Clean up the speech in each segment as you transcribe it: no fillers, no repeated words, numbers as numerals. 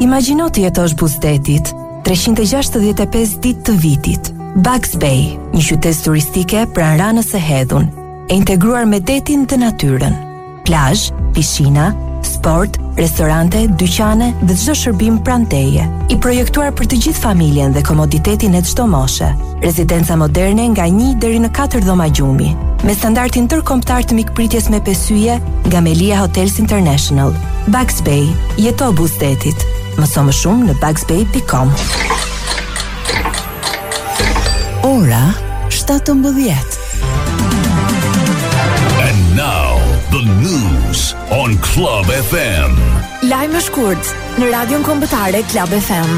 Imagjino të jetosh buzdetit 365 ditë të vitit. Bugs Bay, një qytet turistike pranë Ranës së Hedhun, e integruar me detin dhe natyrën. Plazh, piscina, sport, restorante, dyqane dhe çdo shërbim pranë teje. I projektuar për të gjithë familjen dhe komoditetin e çdo moshe. Rezidenca moderne nga 1 deri në 4 dhoma gjumi, me standardin ndërkombëtar të mikpritjes me pesyje nga Melia Hotels International. Bugs Bay, jeto buzdetit. Mëso më shumë në bugsbay.com. Ora 17. And now the news on Club FM. Lajme shkurt në radion kombëtare Club FM.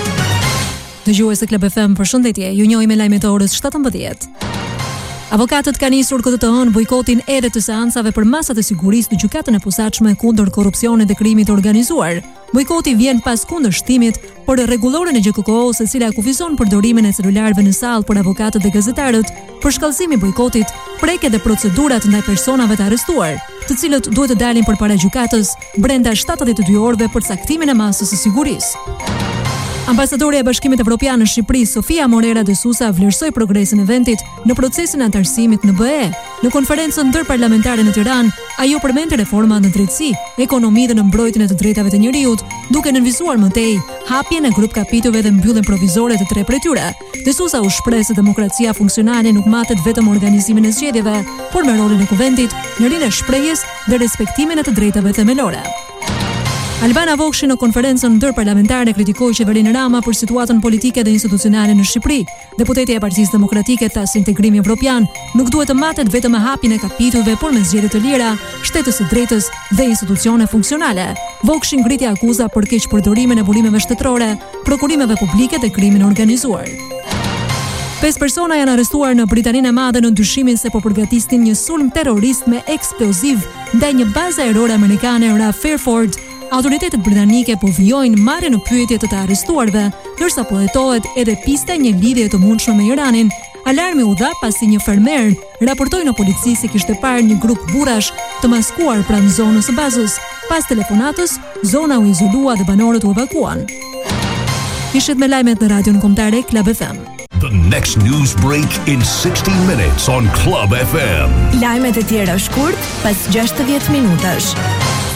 Dëgjues e Club FM, përshëndetje. Ju njohim me lajmet e orës 17. Avokatët kanë nisur këtë të hënë bojkotin edhe të seancave për masat e sigurisë në gjykatën e posaçme kundër korrupsionit dhe krimit të organizuar. Bojkoti vjen pas kundërshtimit për rregulloren e GKK-s, e cila kufizon përdorimin e celularëve në sallë për avokatët dhe gazetarët. Për shkallësim i bojkotit, prek edhe procedurat ndaj personave të arrestuar, të cilët duhet të dalin përpara gjykatës brenda 72 orëve për caktimin e masës së sigurisë. Ambasadorja e Bashkimit Evropian në Shqipëri, Sofia Morera de Sousa, vlerësoi progresin e vendit në procesin e antarësimit në BE. Në konferencën ndërparlamentare në Tiranë, ajo përmendi reforma në drejtësi, ekonomi dhe në mbrojtjen e të drejtave të njerëzit, duke nënvizuar më tej hapjen e grup kapitujve dhe mbylljen provizore të 3 prej tyre. De Sousa u shpreh se demokracia funksionale nuk matet vetëm organizimin e zgjedhjeve, por me rolin e kuventit në rinë e shprehjes dhe respektimin e të drejtave themelore. Albana Vokshi në konferencën ndërparlamentare kritikoi qeverinë Rama për situatën politike dhe institucionale në Shqipëri. Deputeti e Partisë Demokratike tha se integrimi evropian nuk duhet të matet vetëm me hapjen e kapitujve, por me zgjedhje të lira, shtetës së drejtës dhe institucione funksionale. Vokshi ngriti akuza për keqpërdorimin e burimeve shtetërore, prokurimeve publike dhe krimin organizuar. 5 persona janë arrestuar në Britaninë e Madhe në dyshimin se po përgatisnin një sulm terrorist me eksploziv ndaj një baze ajrore amerikane ra Fairford. Autoritetet britanike po vijojnë marrjen në pyetje të arrestuarve, ndërsa po hetohet edhe pista një lidhje të mundshme me Iranin. Alarmi u dha pasi një fermer raportoi në polici se kishte parë një grup burrash të maskuar pranë zonës së bazës. Pas telefonatës, zona u izolua dhe banorët u evakuan. Ishit me lajmet në radion kombëtare Club FM. The next news break in 60 minutes on Club FM. Lajmet e tjera shkurt pas 60 minutash.